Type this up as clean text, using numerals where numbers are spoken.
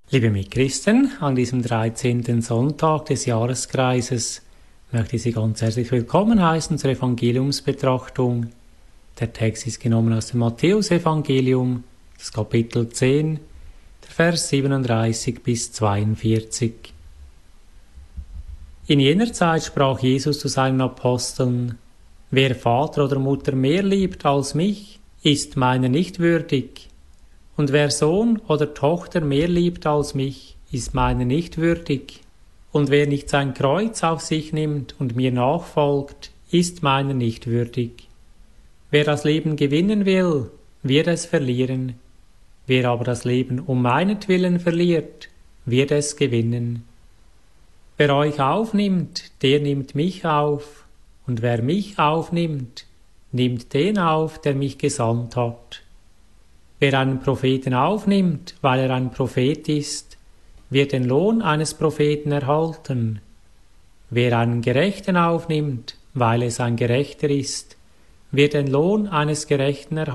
Liebe Mitchristen, an diesem 13. Sonntag des Jahreskreises möchte ich Sie ganz herzlich willkommen heißen zur Evangeliumsbetrachtung. Der Text ist genommen aus dem Matthäusevangelium, das Kapitel 10, der Vers 37 bis 42. In jener Zeit sprach Jesus zu seinen Aposteln: Wer Vater oder Mutter mehr liebt als mich, ist meiner nicht würdig. Und wer Sohn oder Tochter mehr liebt als mich, ist meiner nicht würdig. Und wer nicht sein Kreuz auf sich nimmt und mir nachfolgt, ist meiner nicht würdig. Wer das Leben gewinnen will, wird es verlieren. Wer aber das Leben um meinetwillen verliert, wird es gewinnen. Wer euch aufnimmt, der nimmt mich auf. Und wer mich aufnimmt, nimmt den auf, der mich gesandt hat. Wer einen Propheten aufnimmt, weil er ein Prophet ist, wird den Lohn eines Propheten erhalten. Wer einen Gerechten aufnimmt, weil es ein Gerechter ist, wird den Lohn eines Gerechten erhalten.